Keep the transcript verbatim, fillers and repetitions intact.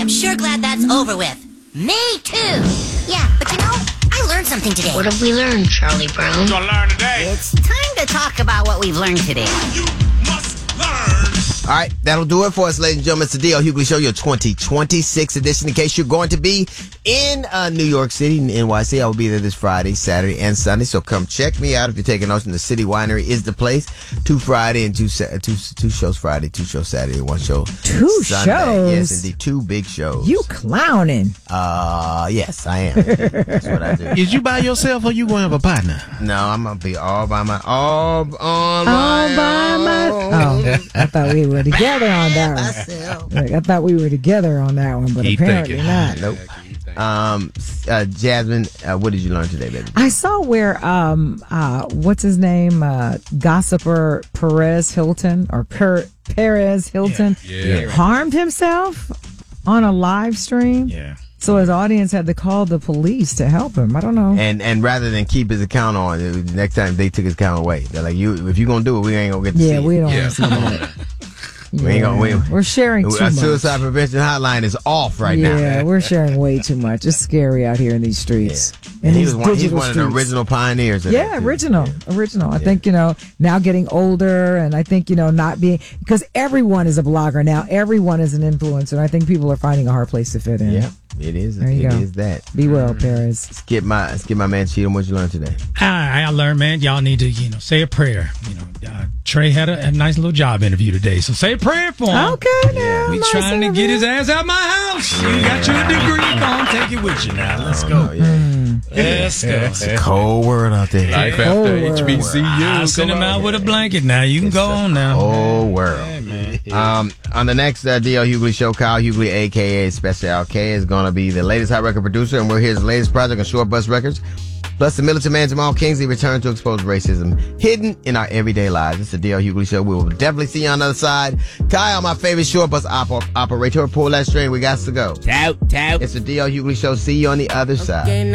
am sure glad that's over with. Me too. Yeah, but you know, I learned something today. What have we learned, Charlie Brown? What you gonna learn today? It's time to talk about what we've learned today. You must learn. All right, that'll do it for us, ladies and gentlemen. It's the D L Hughley Show, your twenty twenty-six edition. In case you're going to be in uh, New York City, in N Y C, I will be there this Friday, Saturday, and Sunday. So come check me out if you're taking notes. The City Winery is the place. Two Friday and two sa- two two shows Friday, two shows Saturday, one show Two Sunday. shows? Yes, indeed, two big shows. You clowning. Uh, yes, I am. That's what I do. Is you by yourself or you going to have a partner? No, I'm gonna be all by my all on All my by my. own. Oh, I thought we were together on that one. Like, I thought we were together on that one, but Keep apparently thinking. not. Nope. Um, uh, Jasmine, uh, what did you learn today, baby? I saw where um uh what's his name uh gossiper Perez Hilton or per- Perez Hilton Yeah. harmed himself on a live stream. Yeah. So his audience had to call the police to help him. I don't know. And and rather than keep his account on, it was- next time they took his account away. They're like, "You, if you gonna do it, we ain't gonna get to Yeah, see we it." don't Yeah, want to see come that. on. We ain't gonna- we- We're sharing too Our much. suicide prevention hotline is off right now. Yeah, we're sharing way too much. It's scary out here in these streets. In And he these was one, he's digital one of the streets. original pioneers. Of Yeah, that, too. original, original. I think, you know, now getting older, and I think, you know, not being, because everyone is a blogger now. Everyone is an influencer. And I think people are finding a hard place to fit in. Yeah, it is. There you It go. is that. Be well, Perez. Skip my, skip my man Cheatham. What you learned today? I, I learned, man, y'all need to, you know, say a prayer. You know, uh, Trey had a, a nice little job interview today, so say a prayer for him. Okay, now. We nice trying to interview. get his ass out my house. You got your degree, go on, take it with you now. Let's go. Oh, yeah. Let's go. It's a cold world out there. Life Oh, after uh, H B C U. I'll send him out with a blanket now. You can go on now. Oh, world. Um, on the next uh, D L Hughley show, Kyle Hughley, a k a. Special L K, is going to be the latest hot record producer, and we're his latest project on Short Bus Records. Plus, the militant man Jamal Kingsley returns to expose racism hidden in our everyday lives. It's the D L Hughley show. We will definitely see you on the other side. Kyle, my favorite short bus op- operator, pull that string. We got to go. Tout, tout. It's the D L Hughley show. See you on the other side.